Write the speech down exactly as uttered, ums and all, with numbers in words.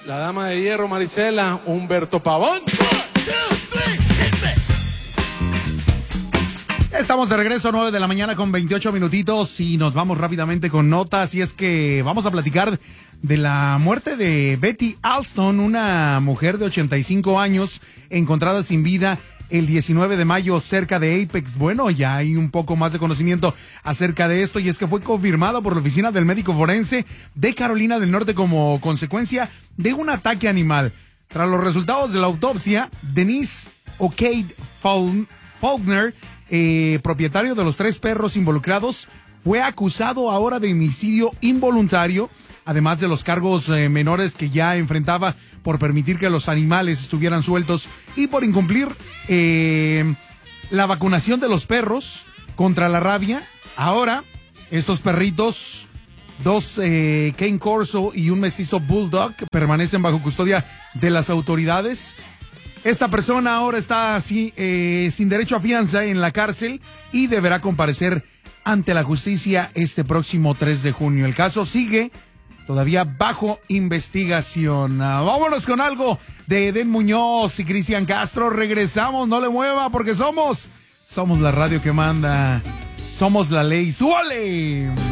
La dama de hierro, Marisela, Humberto Pavón. Estamos de regreso, nueve de la mañana con veintiocho minutitos y nos vamos rápidamente con notas. Y es que vamos a platicar de la muerte de Betty Alston, una mujer de ochenta y cinco años encontrada sin vida el diecinueve de mayo cerca de Apex. Bueno, ya hay un poco más de conocimiento acerca de esto y es que fue confirmado por la oficina del médico forense de Carolina del Norte como consecuencia de un ataque animal. Tras los resultados de la autopsia, Denise O'Cade Faulkner, eh, propietario de los tres perros involucrados, fue acusado ahora de homicidio involuntario, además de los cargos eh, menores que ya enfrentaba por permitir que los animales estuvieran sueltos y por incumplir eh, la vacunación de los perros contra la rabia. Ahora, estos perritos, dos eh, Cane Corso y un mestizo Bulldog, permanecen bajo custodia de las autoridades. Esta persona ahora está así, eh, sin derecho a fianza en la cárcel y deberá comparecer ante la justicia este próximo tres de junio. El caso sigue todavía bajo investigación. Uh, vámonos con algo de Eden Muñoz y Cristian Castro. Regresamos, no le mueva porque somos, somos la radio que manda. Somos la ley. ¡Súbale!